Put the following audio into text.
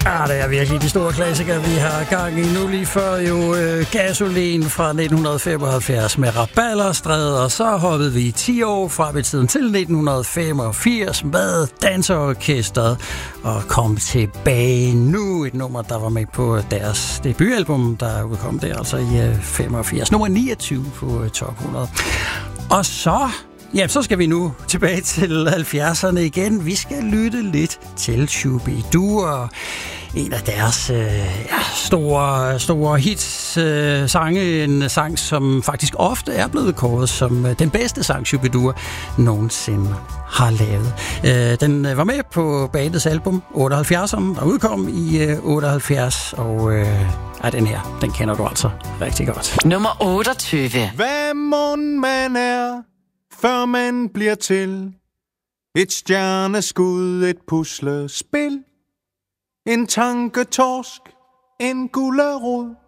Det er virkelig de store klassikere, vi har gang i nu. Lige før jo Gasolin fra 1975 med Rabalderstræde, og så hoppede vi 10 år frem i tiden til 1985 med Danseorkestret og kom tilbage nu. Et nummer, der var med på deres debutalbum, der udkom der altså i 85. Nummer 29 på Top 100. Og så skal vi nu tilbage til 70'erne igen. Vi skal lytte lidt til Shu-Bi-Dua. En af deres store hits sange. En sang, som faktisk ofte er blevet kåret som den bedste sang, Shu-Bi-Dua nogensinde har lavet. Den var med på bandets album 78'eren, der udkom i 78. Og den her, den kender du altså rigtig godt. Nummer 28. Hvad mon man er, før man bliver til et stjerneskud, et puslespil, en tanketorsk, en gulerod,